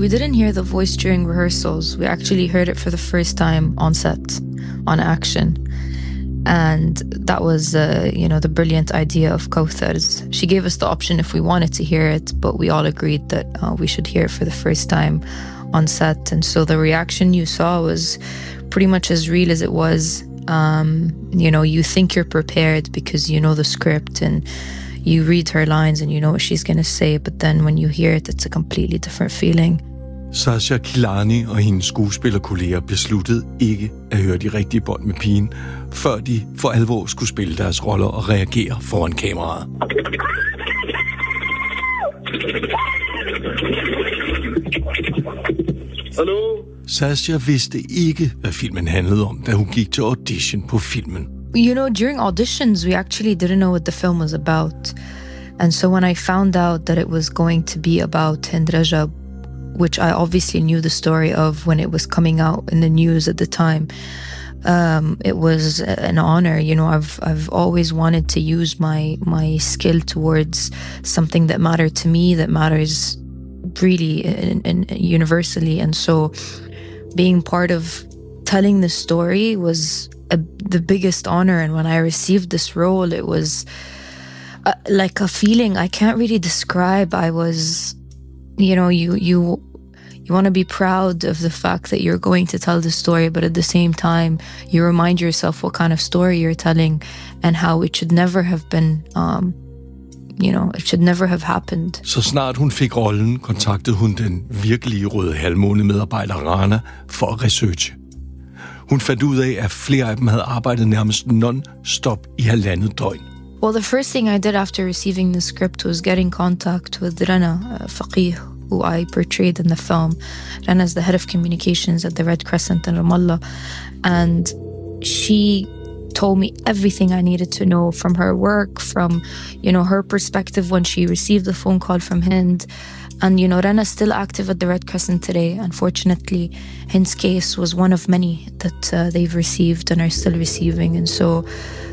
we didn't hear the voice during rehearsals. We actually heard it for the first time on set, on action. And that was, the brilliant idea of Kawthar's. She gave us the option if we wanted to hear it, but we all agreed that we should hear it for the first time on set. And so the reaction you saw was pretty much as real as it was. You think you're prepared because you know the script and you read her lines and you know what she's going to say, but then when you hear it, it's a completely different feeling. Sasha Kilani og hendes skuespillerkolleger besluttede ikke at høre de rigtige bånd med pigen, før de for alvor skulle spille deres roller og reagere foran kameraet. Hallo? Sasha vidste ikke, hvad filmen handlede om, da hun gik til audition på filmen. During auditions, we actually didn't know what the film was about. And so when I found out that it was going to be about Hind Rajab, which I obviously knew the story of when it was coming out in the news at the time, it was an honor. I've always wanted to use my skill towards something that mattered to me, that matters really universally. And so being part of telling the story was the biggest honor. And when I received this role, it was like a feeling I can't really describe. I was, you want to be proud of the fact that you're going to tell the story, but at the same time, you remind yourself what kind of story you're telling and how it should never have been, it should never have happened. Så snart hun fik rollen, kontaktede hun den virkelige Røde Halvmåne-medarbejder Rana for at researche. Hun fandt ud af, at flere af dem havde arbejdet nærmest non-stop i 1,5 døgn. Well, the first thing I did after receiving the script was get in contact with Rana Faqih, who I portrayed in the film. Rana is the head of communications at the Red Crescent in Ramallah. And she told me everything I needed to know from her work, from, her perspective when she received the phone call from Hind. And, Rana's still active at the Red Crescent today. Unfortunately, Hind's case was one of many that they've received and are still receiving. And so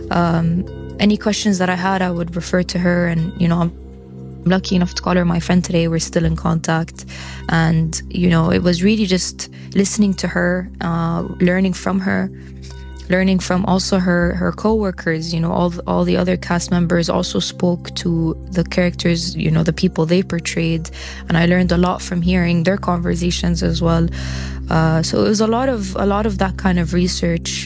any questions that I had, I would refer to her. And, I'm lucky enough to call her my friend today. We're still in contact. And, it was really just listening to her, learning from her, learning from also her co-workers. All the other cast members also spoke to the characters, the people they portrayed. And I learned a lot from hearing their conversations as well. So it was a lot of that kind of research,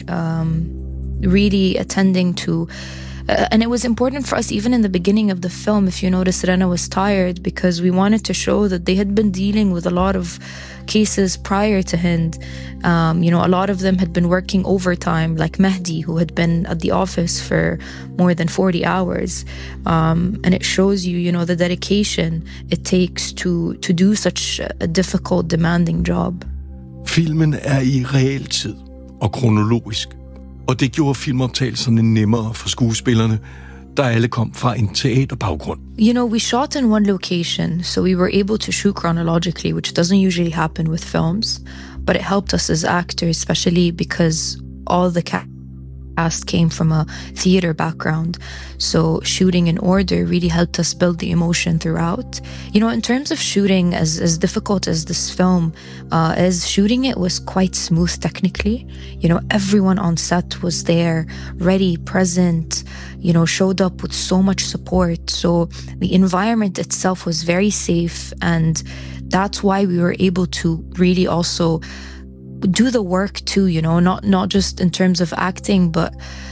really attending to. And it was important for us, even in the beginning of the film, if you notice, Rana was tired because we wanted to show that they had been dealing with a lot of cases prior to Hind. A lot of them had been working overtime, like Mehdi, who had been at the office for more than 40 hours. And it shows you, the dedication it takes to do such a difficult, demanding job. Filmen er i realtid og kronologisk. Og det gjorde filmoptagelserne nemmere for skuespillerne, der alle kom fra en teaterbaggrund. We shot in one location, so we were able to shoot chronologically, which doesn't usually happen with films. But it helped us as actors, especially because all the cast came from a theater background. So shooting in order really helped us build the emotion throughout. In terms of shooting, as difficult as this film is, shooting it was quite smooth technically. Everyone on set was there, ready, present, showed up with so much support. So the environment itself was very safe, and that's why we were able to really also do the work too, not just in terms of acting, but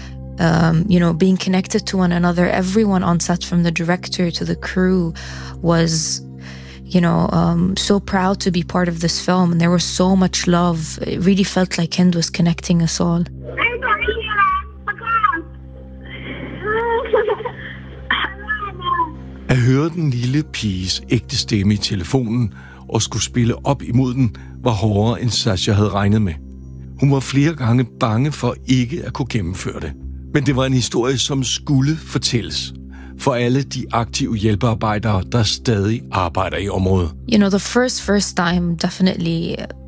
being connected to one another. Everyone on set, from the director to the crew, was so proud to be part of this film, and there was so much love. It really felt like Hind was connecting us all. At høre den lille piges ægte stemme i telefonen og skulle spille op imod den, var hårdere, end Sasha havde regnet med. Hun var flere gange bange for ikke at kunne gennemføre det. Men det var en historie, som skulle fortælles for alle de aktive hjælpearbejdere, der stadig arbejder i området. The first time definitely